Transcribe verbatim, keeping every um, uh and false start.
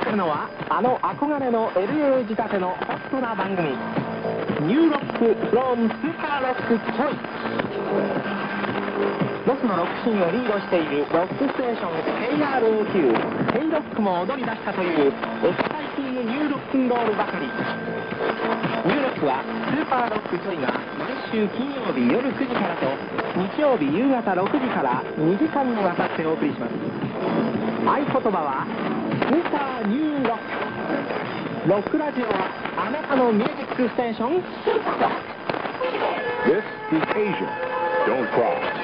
るのはあの憧れの エルエー 仕立てのホットな番組ニューロックフロムスーパーロックチョイス。ロスのロックシーンをリードしているロックステーション ケーアールオーキュー ヘイロックも踊り出したというエキサイティングニューロックンロールばかり。ニューロックはスーパーロックチョイが毎週金曜日夜くじからと日曜日夕方ろくじからにじかんにわたってお送りします。合言葉はスーパーニューロック。ロックラジオはあなたのミュージックステーション。 This is Asia. Don't cross.